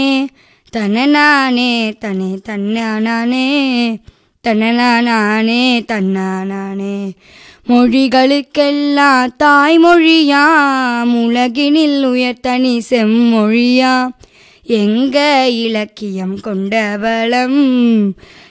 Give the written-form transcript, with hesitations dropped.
தன்னனானே தனே தன்னானே தன்னனானே தன்னானே. மொழிகளுக்கெல்லாம் தாய்மொழியாம், உலகினில் உயர்தனி செம்மொழியாம். எங்க இலக்கியம் கொண்ட வளம்